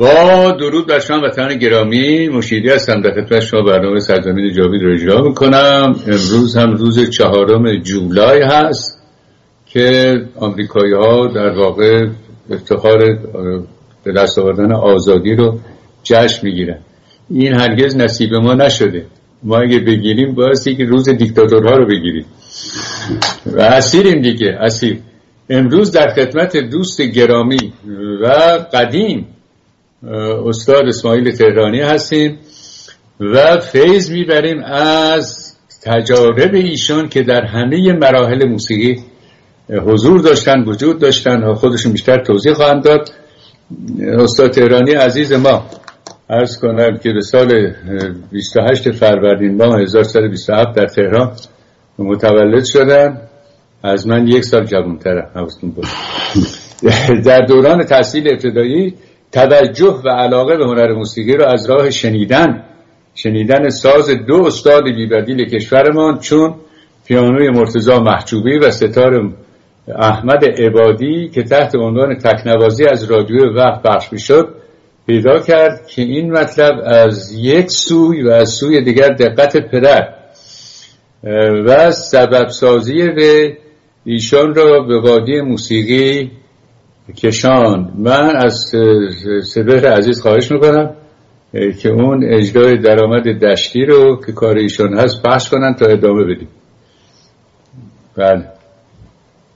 با درود بر شما وطن گرامی، مشیری هستم در خدمت شما. برنامه سرزمین جاوید رو اجرا میکنم. امروز هم روز 4 جولای هست که آمریکایی ها در واقع افتخار به دست آوردن آزادی رو جشن میگیرن. این هرگز نصیب ما نشده. ما اگه بگیریم بایستی که روز دیکتاتورها رو بگیریم و اسیریم دیگه، اسیر. امروز در خدمت دوست گرامی و قدیم استاد اسماعیل تهرانی هستیم و فیض میبریم از تجارب ایشون که در همه مراحل موسیقی حضور داشتن، وجود داشتن و خودشون بیشتر توضیح خواهند داد. استاد تهرانی عزیز ما، عرض کنم که به سال 28 فروردین ماه 1327 در تهران متولد شدن. از من 1 سال جوان‌تره، حواستون باشه. در دوران تحصیل ابتدایی توجه و علاقه به هنر موسیقی رو از راه شنیدن ساز 2 استاد بی‌بدیل کشورمان، چون پیانوی مرتضی محجوبی و ستار احمد عبادی که تحت عنوان تکنوازی از رادیو وقت پخش می‌شد، پیدا کرد که این مطلب از یک سوی و از سوی دیگر دقت پدر و سبب سازی به ایشان را به وادی موسیقی کشان. من از سپهر عزیز خواهش میکنم که اون اجرای درآمد دشتی رو که کار ایشان هست پخش کنن تا ادامه بدیم. بله.